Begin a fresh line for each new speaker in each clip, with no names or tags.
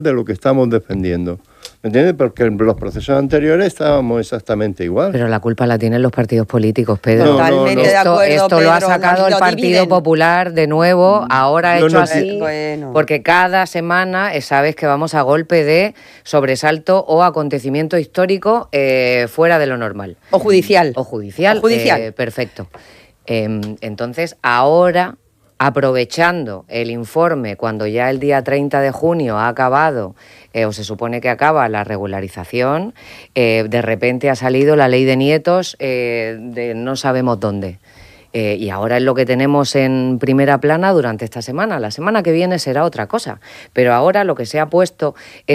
de lo que estamos defendiendo. ¿Me entiendes? Porque en los procesos anteriores estábamos exactamente igual.
Pero la culpa la tienen los partidos políticos, Pedro.
Totalmente de acuerdo,
Esto
Pedro,
lo ha sacado el Partido Popular de nuevo, ahora hecho así, porque cada semana sabes que vamos a golpe de sobresalto o acontecimiento histórico fuera de lo normal.
O judicial.
Perfecto. Entonces, ahora, aprovechando el informe, cuando ya el día 30 de junio ha acabado, o se supone que acaba la regularización, de repente ha salido la ley de nietos de no sabemos dónde. Y ahora es lo que tenemos en primera plana durante esta semana. La semana que viene será otra cosa. Pero ahora lo que se ha puesto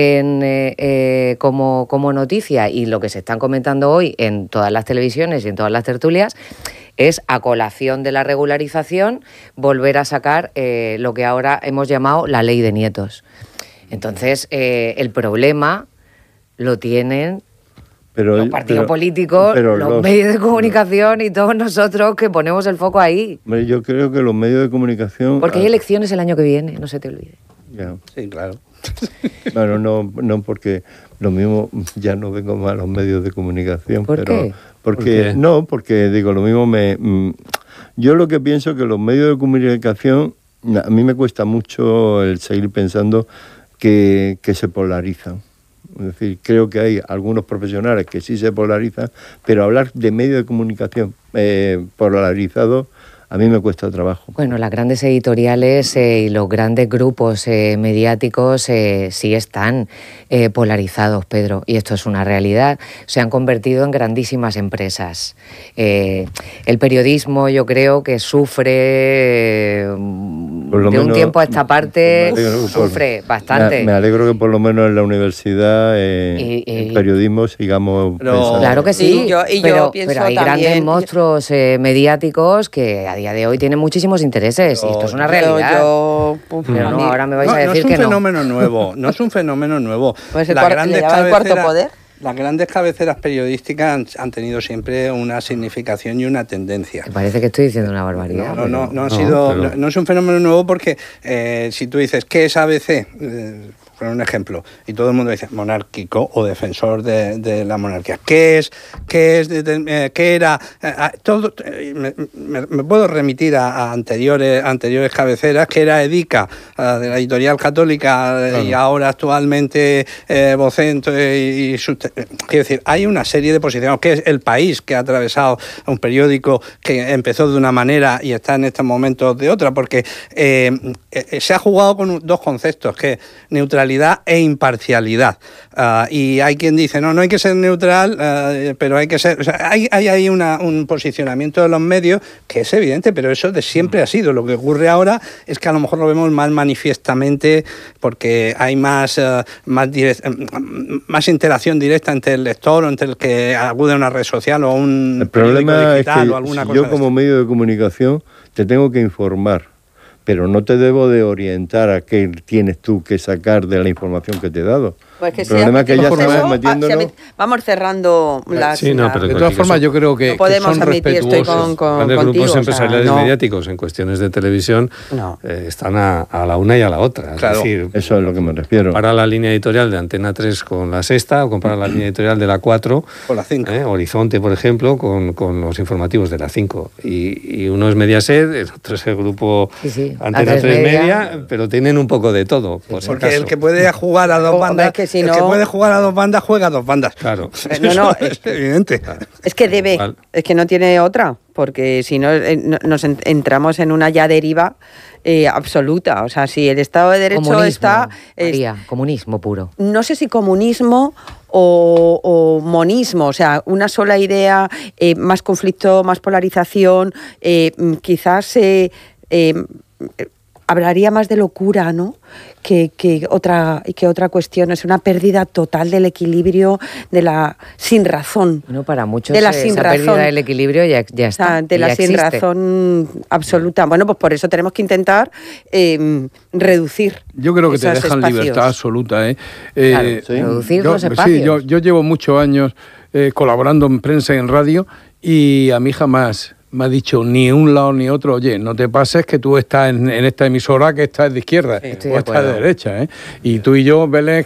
como noticia y lo que se están comentando hoy en todas las televisiones y en todas las tertulias es, a colación de la regularización, volver a sacar lo que ahora hemos llamado la ley de nietos. Entonces, el problema lo tienen los partidos políticos, los medios de comunicación y todos nosotros que ponemos el foco ahí.
Yo creo que los medios de comunicación...
Porque hay elecciones el año que viene, no se te olvide.
Ya.
Sí, claro.
Bueno, no porque lo mismo ya no vengo más a los medios de comunicación.
¿Por qué?
Porque digo, lo mismo yo lo que pienso que los medios de comunicación, a mí me cuesta mucho el seguir pensando que se polarizan. Es decir, creo que hay algunos profesionales que sí se polarizan, pero hablar de medios de comunicación polarizados a mí me cuesta trabajo.
Bueno, las grandes editoriales y los grandes grupos mediáticos sí están polarizados, Pedro, y esto es una realidad. Se han convertido en grandísimas empresas. El periodismo, yo creo que sufre, de un tiempo a esta parte, sufre bastante.
Me alegro que por lo menos en la universidad, el periodismo, sigamos pensando.
Claro que sí,
yo
pero
pienso
hay grandes monstruos mediáticos que a día de hoy tienen muchísimos intereses, y esto es una realidad. Pero no, ahora me vais a decir que no.
No es un fenómeno nuevo, no es un fenómeno nuevo.
Pues el cuarto poder.
Las grandes cabeceras periodísticas han tenido siempre una significación y una tendencia.
Me parece que estoy diciendo una barbaridad.
No es un fenómeno nuevo porque si tú dices, ¿qué es ABC? Por un ejemplo, y todo el mundo dice monárquico o defensor de la monarquía. ¿Qué era? Todo, me puedo remitir a anteriores cabeceras, que era Edica, de la Editorial Católica, claro. Y ahora actualmente Vocento quiero decir, hay una serie de posiciones, que es El País, que ha atravesado un periódico que empezó de una manera y está en estos momentos de otra, porque se ha jugado con dos conceptos, que es neutralidad e imparcialidad. Y hay quien dice, no hay que ser neutral, pero hay que ser... O sea, hay ahí un posicionamiento de los medios que es evidente, pero eso de siempre ha sido. Lo que ocurre ahora es que a lo mejor lo vemos más manifiestamente porque hay más interacción directa entre el lector o entre el que acude a una red social o un...
El problema es que si yo como medio de comunicación te tengo que informar, pero no te debo de orientar a qué tienes tú que sacar de la información que te he dado.
Pues que
el problema es que ya estamos metiéndonos...
Vamos cerrando las...
Sí, no, pero de todas formas yo creo que,
no podemos
son
admitir,
respetuosos.
Estoy con
grandes
contigo,
grupos empresariales
no.
mediáticos en cuestiones de televisión están a la una y a la otra.
Claro, es decir, eso es lo que me refiero.
Compara la línea editorial de Antena 3 con la Sexta, o compara la línea editorial de la 4,
con la 5.
Horizonte, por ejemplo, con los informativos de la 5. Y uno es Mediaset, el otro es el grupo Antena 3 Media, pero tienen un poco de todo.
Porque el que puede jugar a dos bandas,
que juega a dos bandas.
Claro.
Es evidente.
Es que debe, es que no tiene otra, porque si no nos entramos en una ya deriva absoluta. O sea, si el Estado de Derecho
comunismo puro.
No sé si comunismo o monismo, o sea, una sola idea, más conflicto, más polarización, quizás hablaría más de locura, ¿no? Que otra cuestión. Es una pérdida total del equilibrio, de la sin razón.
Bueno, para muchos
de la
esa pérdida del equilibrio ya está.
O sea, de la sin razón absoluta. Bueno, pues por eso tenemos que intentar reducir.
Yo creo que te dejan
espacios.
Libertad absoluta.
Claro, reducir los espacios.
Yo llevo muchos años colaborando en prensa y en radio, y a mí jamás me ha dicho ni un lado ni otro, oye, no te pases que tú estás en esta emisora que estás de izquierda o estás de derecha, ¿eh? Y tú y yo, Belén,